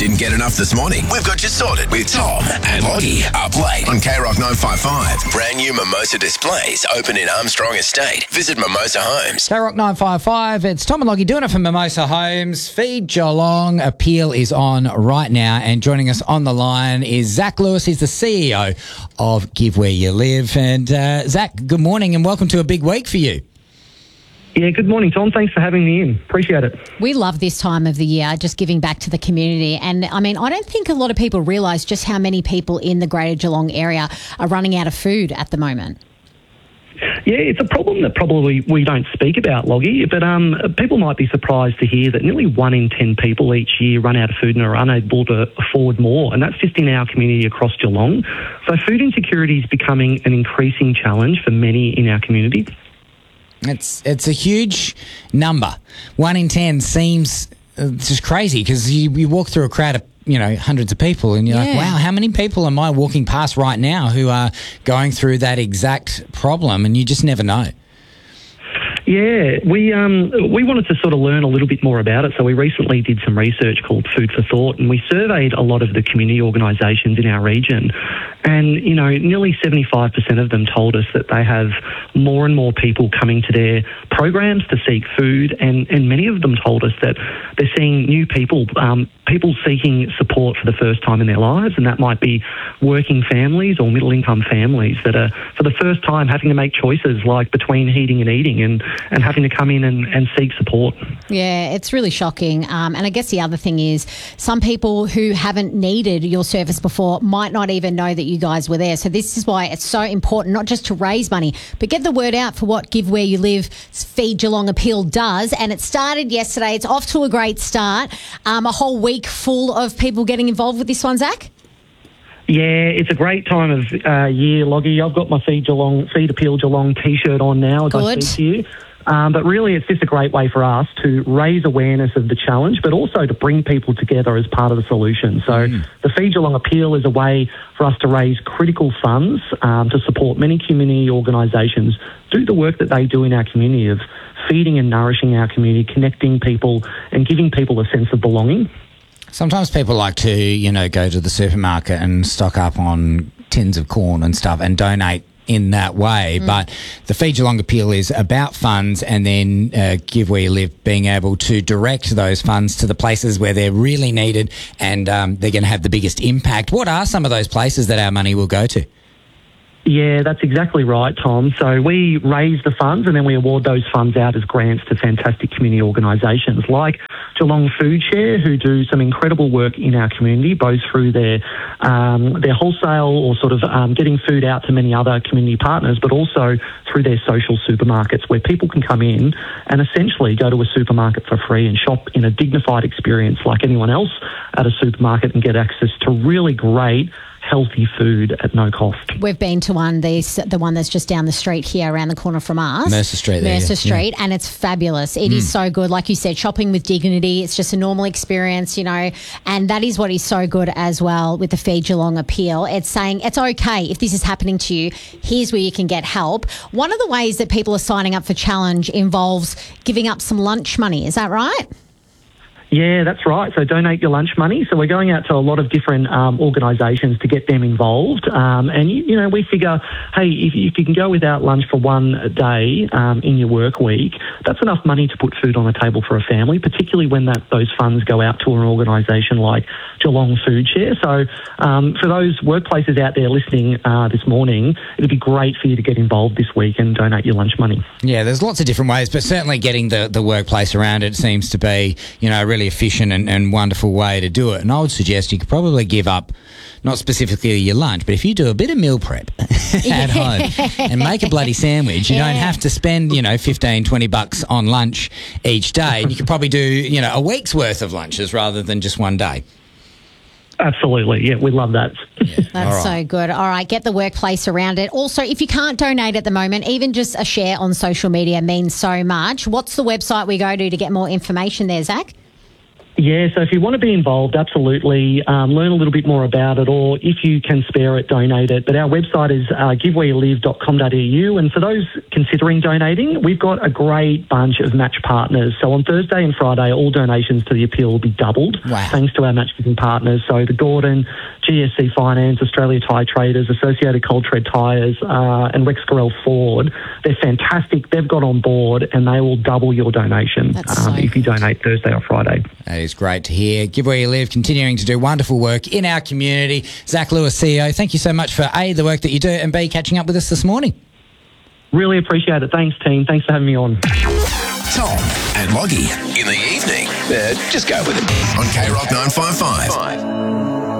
Didn't get enough this morning? We've got you sorted with Tom and Loggy up late on K-Rock 955. Brand new Mimosa displays open in Armstrong Estate. Visit Mimosa Homes. K-Rock 955, it's Tom and Loggy doing it for Mimosa Homes. Feed Geelong appeal is on right now, and joining us on the line is Zach Lewis. He's the CEO of Give Where You Live. And Zach, good morning and welcome to a big week for you. Yeah, good morning, Tom. Thanks for having me in. Appreciate it. We love this time of the year, just giving back to the community. And, I mean, I don't think a lot of people realise just how many people in the Greater Geelong area are running out of food at the moment. Yeah, it's a problem that probably we don't speak about, Loggy, but people might be surprised to hear that nearly 1 in 10 people each year run out of food and are unable to afford more, and that's just in our community across Geelong. So food insecurity is becoming an increasing challenge for many in our community. It's a huge number. 1 in 10 seems just crazy because you walk through a crowd of hundreds of people and you're like, wow, how many people am I walking past right now who are going through that exact problem? And you just never know. Yeah, we wanted to sort of learn a little bit more about it, so we recently did some research called Food for Thought, and we surveyed a lot of the community organisations in our region, and nearly 75% of them told us that they have more and more people coming to their programs to seek food, and many of them told us that they're seeing new people, people seeking support for the first time in their lives, and that might be working families or middle-income families that are, for the first time, having to make choices like between heating and eating and having to come in and seek support. Yeah, it's really shocking. And I guess the other thing is some people who haven't needed your service before might not even know that you guys were there. So this is why it's so important, not just to raise money, but get the word out for what Give Where You Live Feed Geelong appeal does. And it started yesterday. It's off to a great start. A whole week full of people getting involved with this one, Zach? Yeah, it's a great time of year, Loggy. I've got my Feed Appeal Geelong T-shirt on now as I speak to you. But really, it's just a great way for us to raise awareness of the challenge, but also to bring people together as part of the solution. So the Feed Geelong Appeal is a way for us to raise critical funds to support many community organisations do the work that they do in our community of feeding and nourishing our community, connecting people and giving people a sense of belonging. Sometimes people like to, go to the supermarket and stock up on tins of corn and stuff and donate in that way. But the Feed Geelong appeal is about funds, and then Give Where You Live being able to direct those funds to the places where they're really needed and they're going to have the biggest impact. What are some of those places that our money will go to? Yeah, that's exactly right, Tom. So we raise the funds and then we award those funds out as grants to fantastic community organisations like Geelong Food Share, who do some incredible work in our community, both through their wholesale or sort of getting food out to many other community partners, but also through their social supermarkets where people can come in and essentially go to a supermarket for free and shop in a dignified experience like anyone else at a supermarket and get access to really great healthy food at no cost. We've been to the one that's just down the street here, around the corner from us. Mercer Street. And it's fabulous. It is so good. Like you said, shopping with dignity. It's just a normal experience, and that is what is so good as well with the Feed Geelong appeal. It's saying it's okay if this is happening to you. Here's where you can get help. One of the ways that people are signing up for Challenge involves giving up some lunch money. Is that right? Yeah, that's right. So donate your lunch money. So we're going out to a lot of different organisations to get them involved. And we figure, hey, if you can go without lunch for one day in your work week, that's enough money to put food on the table for a family, particularly when those funds go out to an organisation like Geelong Food Share. So for those workplaces out there listening this morning, it'd be great for you to get involved this week and donate your lunch money. Yeah, there's lots of different ways, but certainly getting the workplace around it seems to be, a really efficient and wonderful way to do it. And I would suggest you could probably give up, not specifically your lunch, but if you do a bit of meal prep at home and make a bloody sandwich, you don't have to spend, $15-20 on lunch each day. And you could probably do, a week's worth of lunches rather than just one day. Absolutely. Yeah, we love that. Yeah. That's so good. All right, get the workplace around it. Also, if you can't donate at the moment, even just a share on social media means so much. What's the website we go to get more information there, Zach? Yeah, so if you want to be involved, absolutely, learn a little bit more about it, or if you can spare it, donate it. But our website is givewhereyoulive.com.au, and for those considering donating, we've got a great bunch of match partners. So on Thursday and Friday, all donations to the appeal will be doubled, thanks to our match giving partners. So the Gordon, GSC Finance, Australia Tyre Traders, Associated Cold Tread Tyres, and Rex Gorell Ford. They're fantastic. They've got on board, and they will double your donation if you donate Thursday or Friday. That is great to hear. Give Where You Live, continuing to do wonderful work in our community. Zach Lewis, CEO, thank you so much for A, the work that you do, and B, catching up with us this morning. Really appreciate it. Thanks, team. Thanks for having me on. Tom and Loggy in the evening. Just go with it on K Rock 955.